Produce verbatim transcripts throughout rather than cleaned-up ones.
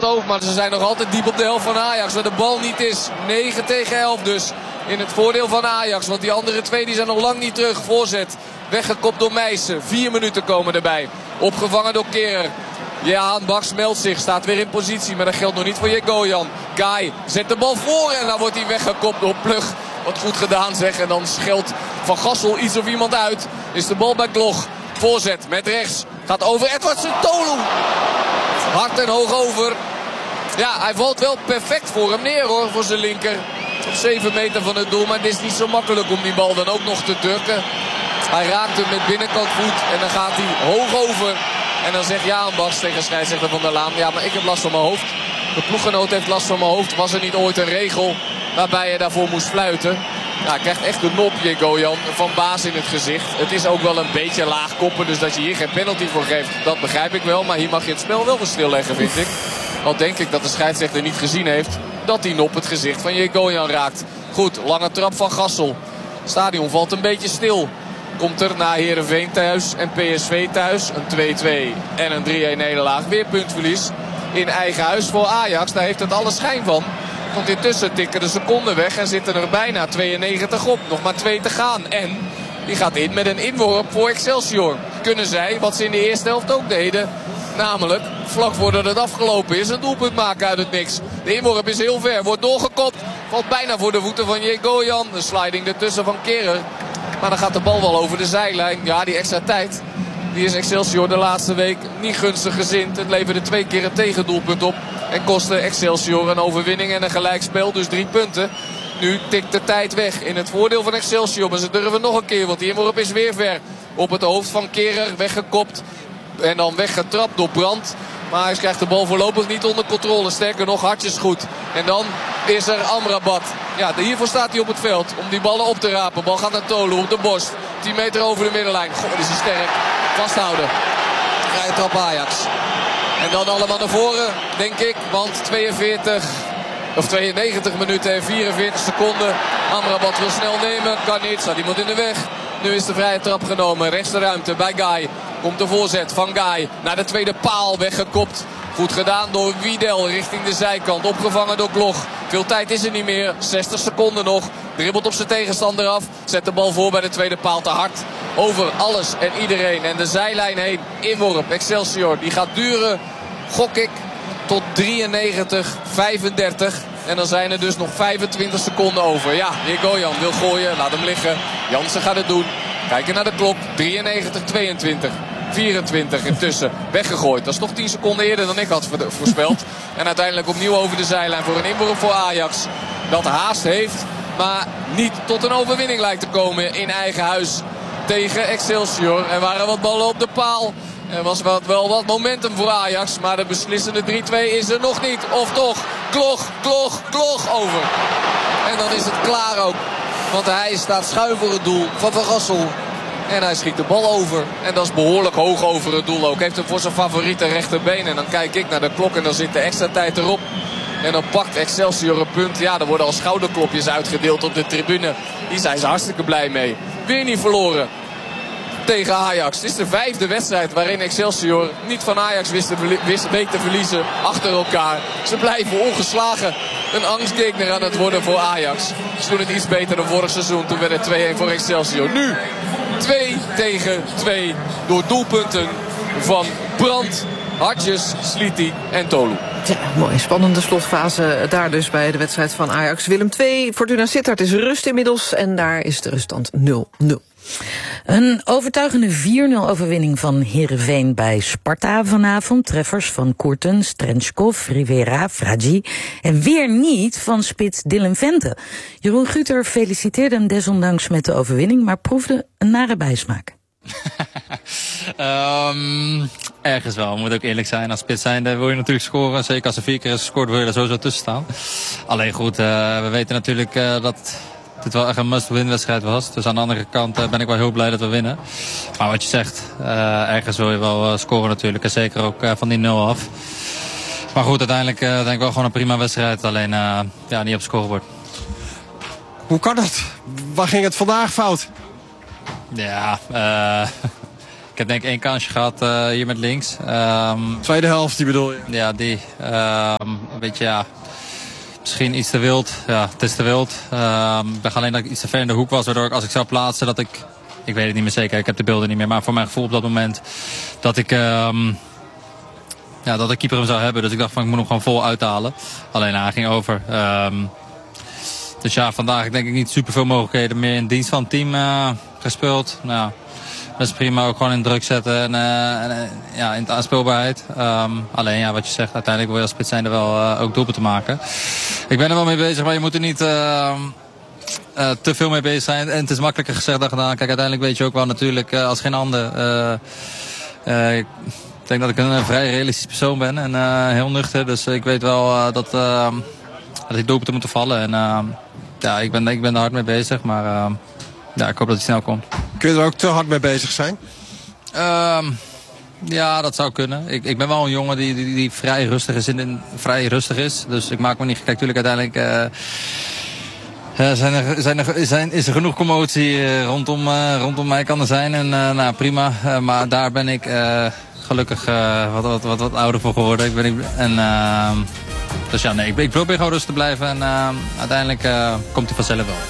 hoofd. Maar ze zijn nog altijd diep op de helft van Ajax. Waar de bal niet is. negen tegen elf dus. In het voordeel van Ajax. Want die andere twee die zijn nog lang niet terug. Voorzet. Weggekopt door Meijsen. Vier minuten komen erbij. Opgevangen door Kehrer. Ja, Baks meldt zich. Staat weer in positie. Maar dat geldt nog niet voor Jegoyan. Guy zet de bal voor. En dan wordt hij weggekopt door Plug. Wat goed gedaan zeg. En dan scheldt Van Gassel iets of iemand uit. Is de bal bij Gloch. Voorzet met rechts. Gaat over Edwardsen. Tolu. Hard en hoog over. Ja, hij valt wel perfect voor hem neer hoor. Voor zijn linker. Op zeven meter van het doel. Maar het is niet zo makkelijk om die bal dan ook nog te drukken. Hij raakt hem met binnenkant voet. En dan gaat hij hoog over. En dan zegt Jaan Baks tegen scheidsrechter Van der Laan. Ja, maar ik heb last van mijn hoofd. De ploeggenoot heeft last van mijn hoofd. Was er niet ooit een regel waarbij je daarvoor moest fluiten? Ja, hij krijgt echt een nop, Jegoyan, van Baas in het gezicht. Het is ook wel een beetje laag koppen. Dus dat je hier geen penalty voor geeft, dat begrijp ik wel. Maar hier mag je het spel wel stilleggen, vind ik. Al denk ik dat de scheidsrechter niet gezien heeft dat die nop het gezicht van Jegoyan raakt. Goed, lange trap van Gassel. Het stadion valt een beetje stil. Komt er na Heerenveen thuis en P S V thuis. Een twee-twee en een drie-een nederlaag. Weer puntverlies in eigen huis voor Ajax. Daar heeft het alle schijn van. Want intussen tikken de seconden weg en zitten er bijna tweeënnegentig op. Nog maar twee te gaan. En die gaat in met een inworp voor Excelsior. Kunnen zij, wat ze in de eerste helft ook deden, namelijk vlak voordat het afgelopen is, een doelpunt maken uit het niks. De inworp is heel ver, wordt doorgekopt. Valt bijna voor de voeten van Jegoyan. De sliding ertussen van Kehrer. Maar dan gaat de bal wel over de zijlijn. Ja, die extra tijd, die is Excelsior de laatste week niet gunstig gezind. Het leverde twee keer een tegendoelpunt op. En kostte Excelsior een overwinning en een gelijkspel. Dus drie punten. Nu tikt de tijd weg in het voordeel van Excelsior. Maar ze durven nog een keer, want die inworp is weer ver. Op het hoofd van Kehrer, weggekopt. En dan weggetrapt door Brandt. Maar hij krijgt de bal voorlopig niet onder controle. Sterker nog, hartjes goed. En dan is er Amrabat. Ja, hiervoor staat hij op het veld. Om die ballen op te rapen. Bal gaat naar Tolu op de borst. tien meter over de middenlijn. Goh, die is hij sterk. Vasthouden. Vrije trap Ajax. En dan allemaal naar voren, denk ik. Want tweeënveertig of tweeënnegentig minuten en vierenveertig seconden. Amrabat wil snel nemen. Kan niet. Staat iemand in de weg. Nu is de vrije trap genomen. Rechts de ruimte bij Guy. Komt de voorzet van Guy. Naar de tweede paal. Weggekopt. Goed gedaan door Wiedel richting de zijkant. Opgevangen door Gloch. Veel tijd is er niet meer. zestig seconden nog. Dribbelt op zijn tegenstander af. Zet de bal voor bij de tweede paal te hard. Over alles en iedereen. En de zijlijn heen. Inworp. Excelsior. Die gaat duren. Gok ik. Tot drieënnegentig vijfendertig. En dan zijn er dus nog vijfentwintig seconden over. Ja, Jegoyan wil gooien. Laat hem liggen. Jansen gaat het doen. Kijken naar de klok. drieënnegentig tweeëntwintig. vierentwintig intussen weggegooid. Dat is toch tien seconden eerder dan ik had voorspeld. En uiteindelijk opnieuw over de zijlijn voor een inworp voor Ajax. Dat haast heeft, maar niet tot een overwinning lijkt te komen in eigen huis tegen Excelsior. Er waren wat ballen op de paal. Er was wat, wel wat momentum voor Ajax. Maar de beslissende drie-twee is er nog niet. Of toch? Gloch, Gloch, Gloch over. En dan is het klaar ook. Want hij staat schuin voor het doel van Van Gassel. En hij schiet de bal over. En dat is behoorlijk hoog over het doel ook. Heeft hem voor zijn favoriete rechterbeen. En dan kijk ik naar de klok en dan zit de extra tijd erop. En dan pakt Excelsior een punt. Ja, er worden al schouderklopjes uitgedeeld op de tribune. Die zijn ze hartstikke blij mee. Weer niet verloren tegen Ajax. Het is de vijfde wedstrijd waarin Excelsior niet van Ajax wist te, wist, weet te verliezen achter elkaar. Ze blijven ongeslagen. Een angstgegner aan het worden voor Ajax. Ze doen het iets beter dan vorig seizoen. Toen werd het twee-een voor Excelsior. Nu twee tegen twee door doelpunten van Brandt, Hartjes, Sliti en Tolu. Ja, mooi. Spannende slotfase daar dus bij de wedstrijd van Ajax. Willem twee, Fortuna Sittard is rust inmiddels en daar is de ruststand nul nul. Een overtuigende vier nul overwinning van Heerenveen bij Sparta vanavond. Treffers van Koertens, Trenchkov, Rivera, Fragi. En weer niet van spits Dylan Vente. Jeroen Guter feliciteerde hem desondanks met de overwinning, maar proefde een nare bijsmaak. um, ergens wel, moet ook eerlijk zijn. Als spits zijnde wil je natuurlijk scoren. Zeker als er vier keer is gescoord wil je er sowieso tussen staan. Alleen goed, uh, we weten natuurlijk uh, dat dit wel echt een must-win wedstrijd was. Dus aan de andere kant uh, ben ik wel heel blij dat we winnen. Maar wat je zegt, uh, ergens wil je wel uh, scoren natuurlijk. En zeker ook uh, van die nul af. Maar goed, uiteindelijk uh, denk ik wel gewoon een prima wedstrijd. Alleen uh, ja, niet op scorebord. Hoe kan dat? Waar ging het vandaag fout? Ja, uh, ik heb denk ik één kansje gehad uh, hier met links. Um, Tweede helft, die bedoel je? Ja, die. Um, een beetje, ja... Misschien iets te wild. Ja, het is te wild. Um, ik dacht alleen dat ik iets te ver in de hoek was. Waardoor ik, als ik zou plaatsen, dat ik... Ik weet het niet meer zeker, ik heb de beelden niet meer. Maar voor mijn gevoel op dat moment... Dat ik... Um, ja, dat de keeper hem zou hebben. Dus ik dacht van, ik moet hem gewoon vol uithalen. Alleen hij ging over. Um, dus ja, vandaag denk ik niet super veel mogelijkheden. Meer in dienst van het team uh, gespeeld. Nou, dat is prima. Ook gewoon in druk zetten. En, uh, en uh, ja, in de aanspeelbaarheid. Um, alleen, ja, wat je zegt. Uiteindelijk wil je als spits zijnde wel uh, ook doelpunten te maken. Ik ben er wel mee bezig, maar je moet er niet... Uh, Uh, te veel mee bezig zijn. En het is makkelijker gezegd dan gedaan. Kijk, uiteindelijk weet je ook wel natuurlijk uh, als geen ander. Uh, uh, ik denk dat ik een, een vrij realistisch persoon ben. En uh, heel nuchter. Dus ik weet wel uh, dat, uh, dat die doelpunten moeten vallen. En uh, ja, ik ben, ik ben er hard mee bezig. Maar uh, ja, ik hoop dat het snel komt. Kun je er ook te hard mee bezig zijn? Uh, ja, dat zou kunnen. Ik, ik ben wel een jongen die, die, die vrij rustig is. In, in, vrij rustig is. Dus ik maak me niet gek. Natuurlijk uiteindelijk... Uh, Ja, zijn er, zijn er, zijn, is er genoeg commotie uh, rondom, uh, rondom mij kan er zijn. En uh, nou, prima. Uh, maar daar ben ik uh, gelukkig uh, wat, wat, wat, wat ouder voor geworden. Ik ben, ik, en, uh, dus ja, nee, ik, ik probeer gewoon rustig te blijven. En uh, uiteindelijk uh, komt hij vanzelf wel.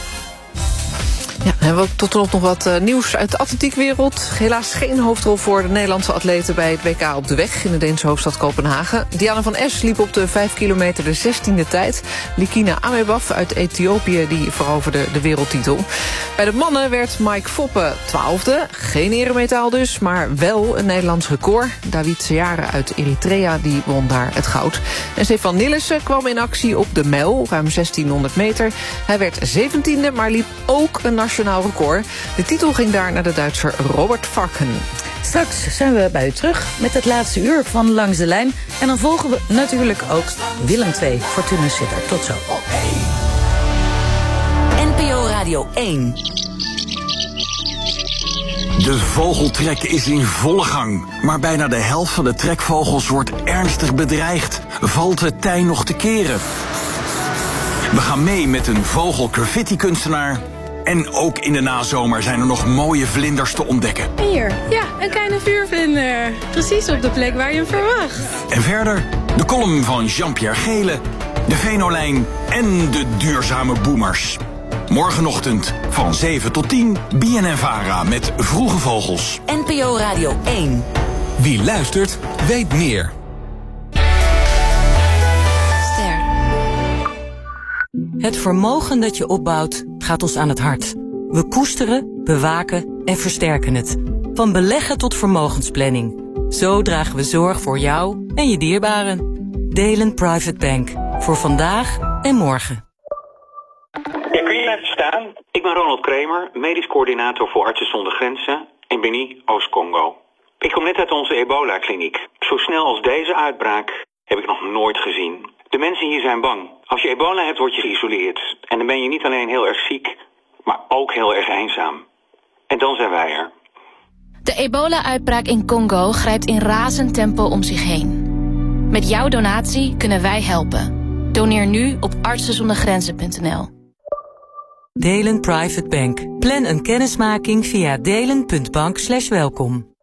Ja, hebben we tot slot nog wat uh, nieuws uit de atletiekwereld. Helaas geen hoofdrol voor de Nederlandse atleten bij het W K op de weg in de Deense hoofdstad Kopenhagen. Diana van Es liep op de vijf kilometer de zestiende tijd. Likina Amebaf uit Ethiopië die veroverde de wereldtitel. Bij de mannen werd Mike Foppe twaalfde. Geen eremetaal dus, maar wel een Nederlands record. David Seare uit Eritrea die won daar het goud. En Stefan Nillissen kwam in actie op de mijl, ruim zestienhonderd meter. Hij werd zeventiende, maar liep ook een nationaal record. De titel ging daar naar de Duitser Robert Varken. Straks zijn we bij u terug met het laatste uur van Langs de Lijn. En dan volgen we natuurlijk ook Willem twee, Fortuna Sittard. Tot zo. N P O Radio één. De vogeltrek is in volle gang. Maar bijna de helft van de trekvogels wordt ernstig bedreigd. Valt het tij nog te keren? We gaan mee met een vogelgraffiti-kunstenaar. En ook in de nazomer zijn er nog mooie vlinders te ontdekken. Hier, ja, een kleine vuurvlinder. Precies op de plek waar je hem verwacht. En verder de column van Jean-Pierre Gele, de Venolijn en de duurzame boomers. Morgenochtend van zeven tot tien, B N N Vara met Vroege Vogels. N P O Radio één. Wie luistert, weet meer. Ster. Het vermogen dat je opbouwt gaat ons aan het hart. We koesteren, bewaken en versterken het. Van beleggen tot vermogensplanning. Zo dragen we zorg voor jou en je dierbaren. Delen Private Bank. Voor vandaag en morgen. Ja, kun je even staan? Ik ben Ronald Kramer, medisch coördinator voor Artsen zonder Grenzen in Beni, Oost-Congo. Ik kom net uit onze ebola-kliniek. Zo snel als deze uitbraak heb ik nog nooit gezien. De mensen hier zijn bang. Als je ebola hebt, word je geïsoleerd. En dan ben je niet alleen heel erg ziek, maar ook heel erg eenzaam. En dan zijn wij er. De ebola-uitbraak in Congo grijpt in razend tempo om zich heen. Met jouw donatie kunnen wij helpen. Doneer nu op artsen zonder grenzen punt n l. Delen Private Bank. Plan een kennismaking via delen punt bank slash welkom.